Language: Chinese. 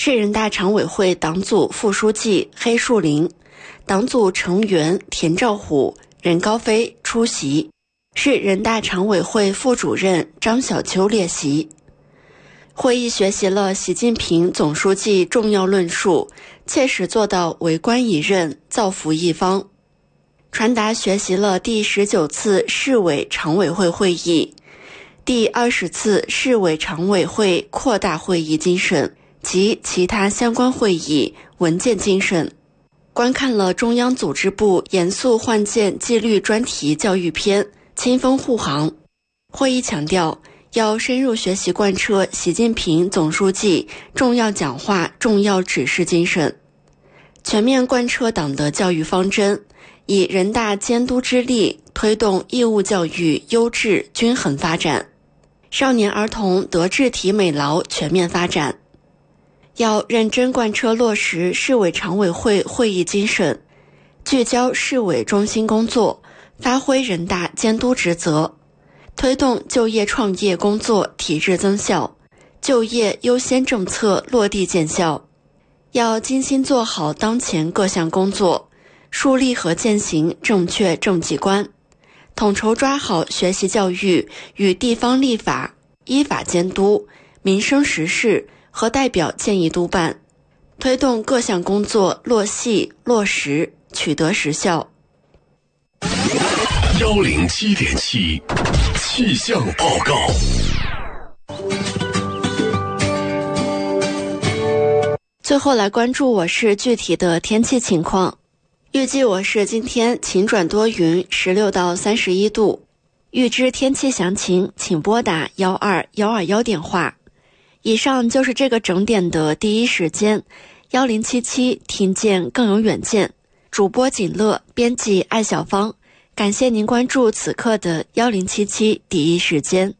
市人大常委会党组副书记黑树林、党组成员田兆虎、任高飞出席，市人大常委会副主任张小秋列席。会议学习了习近平总书记重要论述，切实做到为官一任，造福一方。传达学习了第19次市委常委会会议、第20次市委常委会扩大会议精神及其他相关会议文件精神，观看了中央组织部严肃换届纪律专题教育片《清风护航》。会议强调，要深入学习贯彻习近平总书记重要讲话、重要指示精神，全面贯彻党的教育方针，以人大监督之力推动义务教育优质均衡发展，少年儿童德智体美劳全面发展。要认真贯彻落实市委常委会会议精神，聚焦市委中心工作，发挥人大监督职责，推动就业创业工作体制增效，就业优先政策落地见效。要精心做好当前各项工作，树立和践行正确政绩观，统筹抓好学习教育与地方立法、依法监督、民生实事和代表建议督办，推动各项工作落细落实，取得实效。 107.7气象报告。 最后来关注我市具体的天气情况。预计我市今天晴转多云，16到31度。预知天气详情，请拨打12121电话。以上就是这个整点的第一时间，1077听见更有远见。主播锦乐，编辑艾小芳。感谢您关注此刻的1077第一时间。